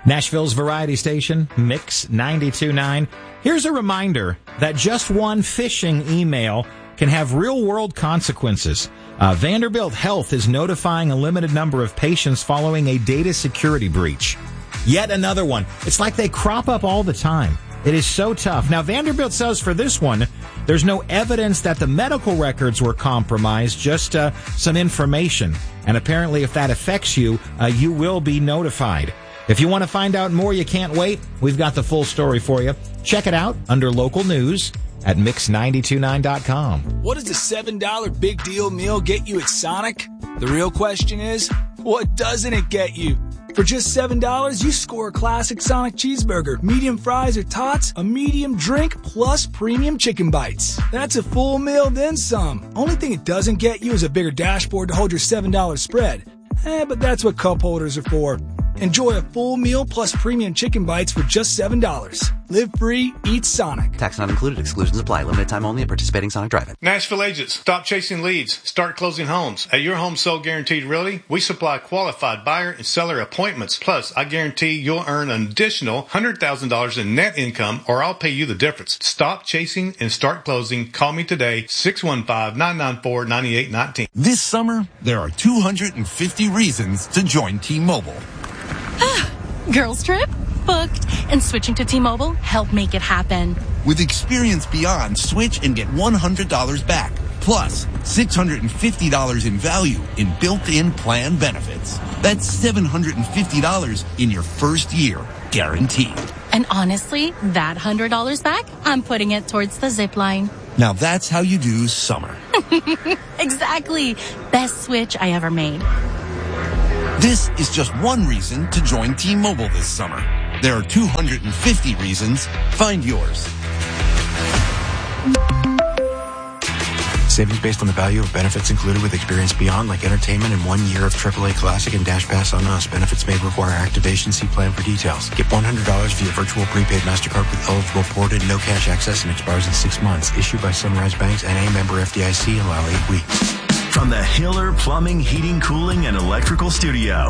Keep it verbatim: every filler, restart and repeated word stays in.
Nashville's variety station, Mix ninety-two point nine. Here's a reminder that just one phishing email can have real-world consequences. Uh, Vanderbilt Health is notifying a limited number of patients following a data security breach. Yet another one. It's like they crop up all the time. It is so tough. Now, Vanderbilt says for this one, there's no evidence that the medical records were compromised, just uh, some information. And apparently, if that affects you, uh, you will be notified. If you want to find out more, you can't wait. We've got the full story for you. Check it out under local news at mix nine two nine dot com. What does a seven dollar big deal meal get you at Sonic? The real question is, what doesn't it get you? For just seven dollars, you score a classic Sonic cheeseburger, medium fries or tots, a medium drink, plus premium chicken bites. That's a full meal, then some. Only thing it doesn't get you is a bigger dashboard to hold your seven dollar spread. Eh, but that's what cup holders are for. Enjoy a full meal plus premium chicken bites for just seven dollars. Live free, eat Sonic. Tax not included. Exclusions apply. Limited time only at participating Sonic Drive-In. Nashville agents, stop chasing leads. Start closing homes. At Your Home Sold Guaranteed Realty, we supply qualified buyer and seller appointments. Plus, I guarantee you'll earn an additional one hundred thousand dollars in net income, or I'll pay you the difference. Stop chasing and start closing. Call me today, six one five, nine nine four, nine eight one nine. This summer, there are two hundred fifty reasons to join T-Mobile. Girls trip? Booked. And switching to T-Mobile helped make it happen. With Experience Beyond, switch and get one hundred dollars back. Plus, six hundred fifty dollars in value in built-in plan benefits. That's seven hundred fifty dollars in your first year, guaranteed. And honestly, that one hundred dollars back, I'm putting it towards the zip line. Now that's how you do summer. Exactly. Best switch I ever made. This is just one reason to join T-Mobile this summer. There are two hundred fifty reasons. Find yours. Savings based on the value of benefits included with Experience Beyond, like entertainment and one year of triple A Classic and Dash Pass on Us. Benefits may require activation. See plan for details. Get one hundred dollars via virtual prepaid MasterCard with eligible ported, no cash access, and expires in six months. Issued by Sunrise Banks, N A member F D I C. Allow eight weeks. From the Hiller Plumbing, Heating, Cooling, and Electrical Studio,